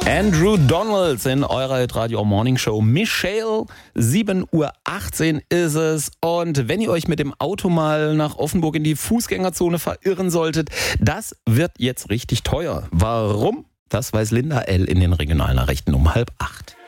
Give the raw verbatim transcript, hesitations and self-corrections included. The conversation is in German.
Andrew Donalds in eurer Radio Morning Show. Michelle, sieben Uhr achtzehn ist es. Und wenn ihr euch mit dem Auto mal nach Offenburg in die Fußgängerzone verirren solltet, das wird jetzt richtig teuer. Warum? Das weiß Linda L. in den Regionalnachrichten um halb acht.